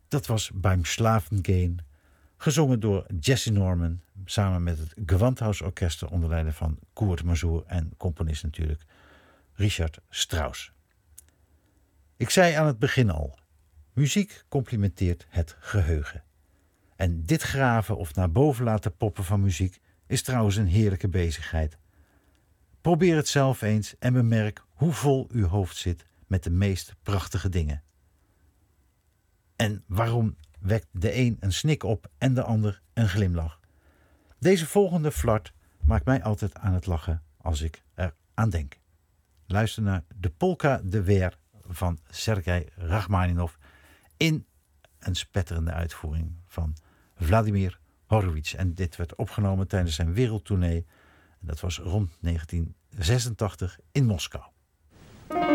Dat was Beim Schlafen gehen, gezongen door Jesse Norman samen met het Gewandhausorkester onder leiding van Kurt Masur en componist natuurlijk Richard Strauss. Ik zei aan het begin al, muziek complimenteert het geheugen. En dit graven of naar boven laten poppen van muziek is trouwens een heerlijke bezigheid. Probeer het zelf eens en bemerk hoe vol uw hoofd zit met de meest prachtige dingen. En waarom wekt de een snik op en de ander een glimlach? Deze volgende flart maakt mij altijd aan het lachen als ik er aan denk. Luister naar de Polka de Weer van Sergei Rachmaninov in een spetterende uitvoering van Vladimir Horowitz. En dit werd opgenomen tijdens zijn wereldtournee. Dat was rond 1986 in Moskou.